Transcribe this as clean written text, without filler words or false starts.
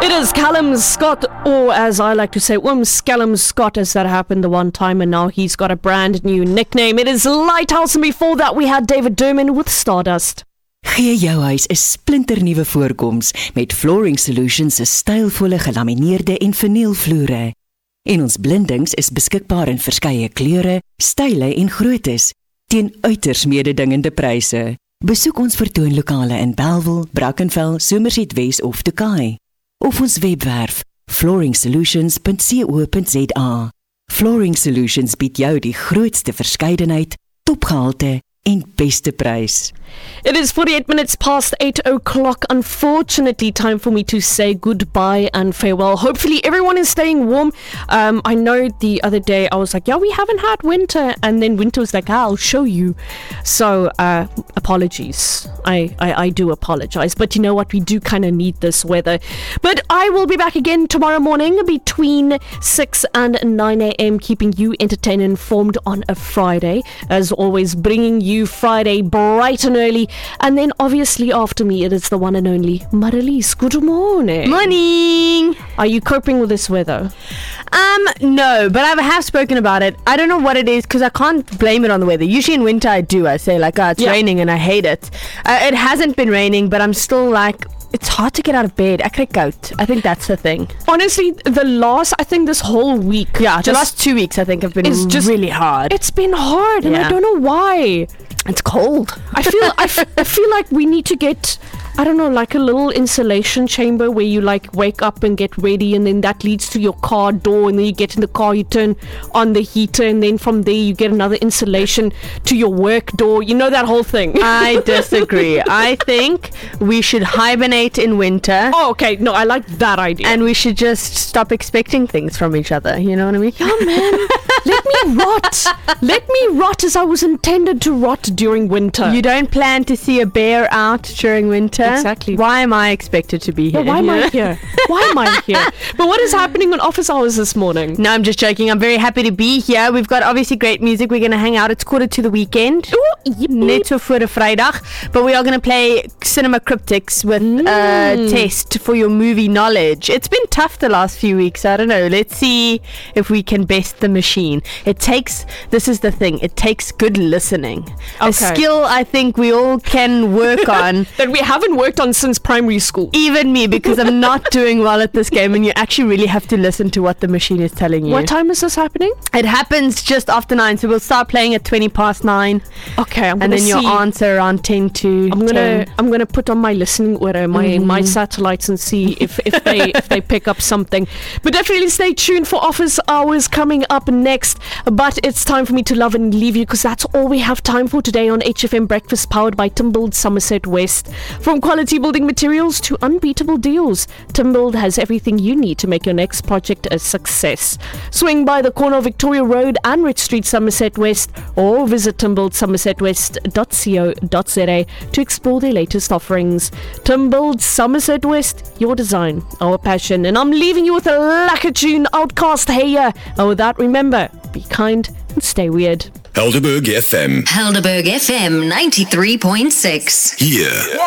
It is Callum Scott, or as I like to say, Callum Scott, as that happened the one time, and now he's got a brand new nickname. It is Lighthouse, and before that we had David Durman with Stardust. Gee jou huis 'n splinternuwe voorkoms met Flooring Solutions se stylvolle gelamineerde en vinylvloere. En ons blindings is beskikbaar in verskeie kleure, style en groottes teen uiters mededingende pryse. Besoek ons vertoonlokale in Bellville, Brackenfell, Somerset West of Tokai. Of ons webwerf flooringsolutions.co.za. Flooring Solutions bied jou die grootste verskeidenheid, topgehalte en beste prys. It is 48 minutes past 8 o'clock. Unfortunately, time for me to say goodbye and farewell. Hopefully everyone is staying warm. I know the other day I was like, yeah, we haven't had winter. And then winter was like, I'll show you. So, apologies. I do apologize. But you know what? We do kind of need this weather. But I will be back again tomorrow morning between 6 and 9 a.m. keeping you entertained and informed on a Friday. As always, bringing you Friday bright and early, and then obviously after me it is the one and only Marelise. Good morning. Morning. Are you coping with this weather? No, but I have spoken about it. I don't know what it is because I can't blame it on the weather. Usually in winter I do. I say like, it's raining and I hate it. It hasn't been raining, but I'm still like, it's hard to get out of bed. I think that's the thing. Honestly, I think this whole week. Yeah, the last 2 weeks I think have been really hard. It's been hard, and I don't know why. It's cold. I feel like we need to get, I don't know, like a little insulation chamber where you like wake up and get ready, and then that leads to your car door, and then you get in the car, you turn on the heater, and then from there you get another insulation to your work door. You know that whole thing. I disagree. I think we should hibernate in winter. Oh, okay. No, I like that idea. And we should just stop expecting things from each other. You know what I mean? Yeah, man. Let me rot. Let me rot as I was intended to rot during winter. You don't plan to see a bear out during winter? Exactly. Why am I expected to be here? Yeah, why am I here? Why am I here? But what is happening on office hours this morning? No, I'm just joking. I'm very happy to be here. We've got obviously great music. We're going to hang out. It's quarter to the weekend. Net so voor 'n Vrydag. But we are going to play Cinema Cryptics with a test for your movie knowledge. It's been tough the last few weeks. I don't know. Let's see if we can best the machine. This is the thing. It takes good listening. Okay. A skill I think we all can work on. That we haven't worked on since primary school. Even me, because I'm not doing well at this game, and you actually really have to listen to what the machine is telling you. What time is this happening? It happens just after 9, so we'll start playing at 20 past 9. Okay, and then your answer around 10 to. I'm gonna put on my listening order, my satellites, and see if they pick up something. But definitely stay tuned for office hours coming up next. But it's time for me to love and leave you, because that's all we have time for today on HFM Breakfast, powered by Timbuild Somerset West. From quality building materials to unbeatable deals, Timbuild has everything you need to make your next project a success. Swing by the corner of Victoria Road and Rich Street, Somerset West, or visit timbuildsomersetwest.co.za to explore their latest offerings. Timbuild Somerset West, your design, our passion. And I'm leaving you with a lacquer tune, Outcast, Hey Ya. And with that, remember, be kind and stay weird. Helderberg FM. Helderberg FM 93.6. Here.